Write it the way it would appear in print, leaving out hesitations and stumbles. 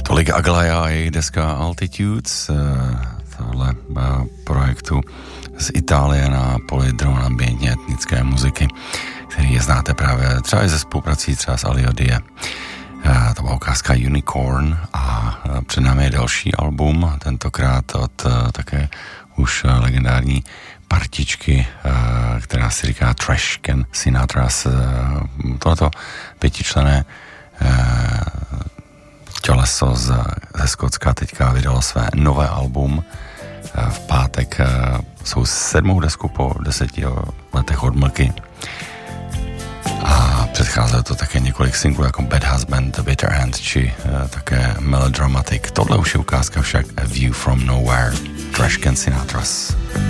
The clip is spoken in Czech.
Tolik Aglaia a její deska Altitudes, tohle projektu z Itálie na poli drone ambientně etnické muziky, který je znáte právě třeba i ze spoluprací třeba s Ali Odie. To byla ukázka Unicorn a před námi je další album, tentokrát od také už legendární partičky, která si říká Trash Can Sinatras. Tohleto pětičlenné těleso ze Skotska teďka vydalo své nové album. V pátek jsou 7. desku po 10 letech odmlky a předcházelo to také několik singlů jako Bad Husband, The Bitter End či také Melodramatic. Tohle už je ukázka však A View From Nowhere, Trash Can Sinatras.